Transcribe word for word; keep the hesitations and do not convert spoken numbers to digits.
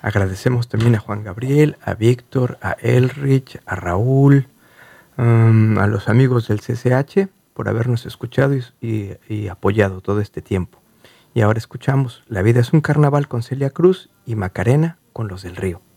Agradecemos también a Juan Gabriel, a Víctor, a Elrich, a Raúl, um, a los amigos del C C H por habernos escuchado y, y, y apoyado todo este tiempo. Y ahora escuchamos La vida es un carnaval con Celia Cruz y Macarena con Los del Río.